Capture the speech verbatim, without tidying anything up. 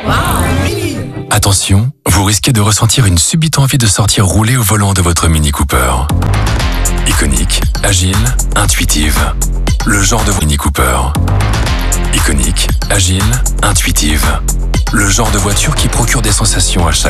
Attention, vous risquez de ressentir une subite envie de sortir rouler au volant de votre Mini Cooper. Iconique, agile, intuitive. Le genre de Mini Cooper. Iconique, agile, intuitive. Le genre de voiture qui procure des sensations à chaque